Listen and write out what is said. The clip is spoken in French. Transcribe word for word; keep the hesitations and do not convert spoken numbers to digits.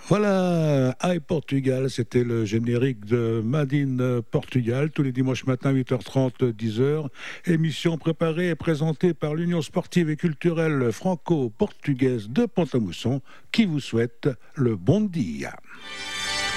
Voilà, Hi Portugal, c'était le générique de Made in Portugal, tous les dimanches matins, huit heures trente, dix heures. Émission préparée et présentée par l'Union sportive et culturelle franco-portugaise de Pont-à-Mousson, qui vous souhaite le bon dia.